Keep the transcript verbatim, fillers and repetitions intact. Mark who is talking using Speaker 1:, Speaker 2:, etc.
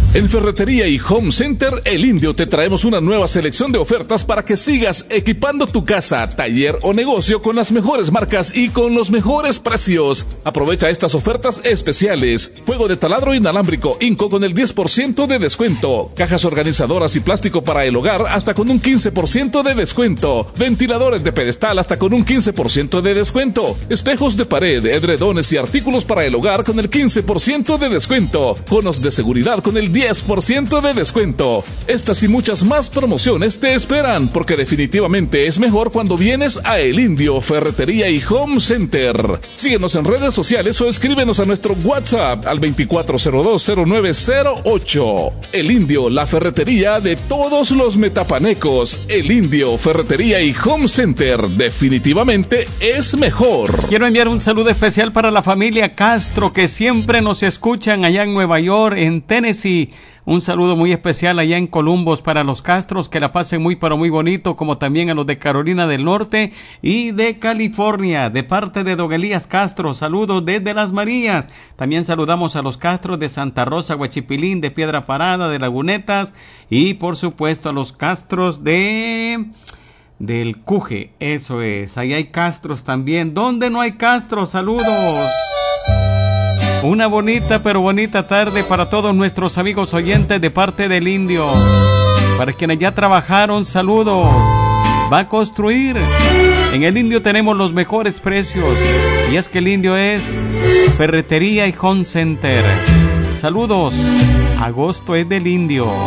Speaker 1: En Ferretería y Home Center El Indio te traemos una nueva selección de ofertas para que sigas equipando tu casa, taller o negocio con las mejores marcas y con los mejores precios. Aprovecha estas ofertas especiales. Juego de taladro inalámbrico Inco con el diez por ciento de descuento. Cajas organizadoras y plástico para el hogar hasta con un quince por ciento de descuento. Ventiladores de pedestal hasta con un quince por ciento de descuento. Espejos de pared, edredones y artículos para el hogar con el quince por ciento de descuento. Conos de seguridad con el diez por ciento de descuento. Estas y muchas más promociones te esperan, porque definitivamente es mejor cuando vienes a El Indio Ferretería y Home Center. Síguenos en redes sociales o escríbenos a nuestro WhatsApp al veinticuatro cero dos cero nueve cero ocho. El Indio, la ferretería de todos los metapanecos. El Indio Ferretería y Home Center definitivamente es mejor.
Speaker 2: Quiero enviar un saludo especial para la familia Castro, que siempre nos escuchan allá en Nueva York, en Tennessee. Un saludo muy especial allá en Columbus para los Castros, que la pasen muy pero muy bonito, como también a los de Carolina del Norte y de California, de parte de Don Elías Castro. Saludos desde Las Marías. También saludamos a los Castros de Santa Rosa, Huachipilín, de Piedra Parada, de Lagunetas, y por supuesto a los Castros de... del Cuje. Eso es, ahí hay Castros también. ¿Dónde no hay Castros? Saludos. Una bonita pero bonita tarde para todos nuestros amigos oyentes de parte del Indio. Para quienes ya trabajaron, saludos. Va a construir. En el Indio tenemos los mejores precios. Y es que el Indio es Ferretería y Home Center. Saludos. Agosto es del Indio.